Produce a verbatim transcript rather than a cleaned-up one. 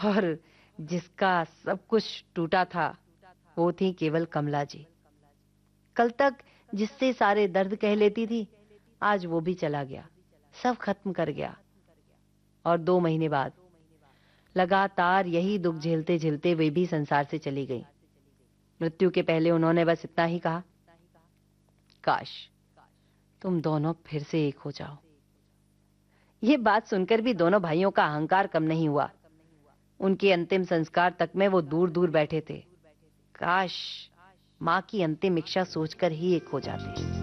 और जिसका सब कुछ टूटा था वो थी केवल कमला जी। कल तक जिससे सारे दर्द कह लेती थी, आज वो भी चला गया, सब खत्म कर गया। और दो महीने बाद लगातार यही दुख झेलते झेलते वे भी संसार से चली गई। मृत्यु के पहले उन्होंने बस इतना ही कहा, काश तुम दोनों फिर से एक हो जाओ। ये बात सुनकर भी दोनों भाइयों का अहंकार कम नहीं हुआ। उनके अंतिम संस्कार तक में वो दूर दूर बैठे थे। काश मां की अंतिम इच्छा सोचकर ही एक हो जाते।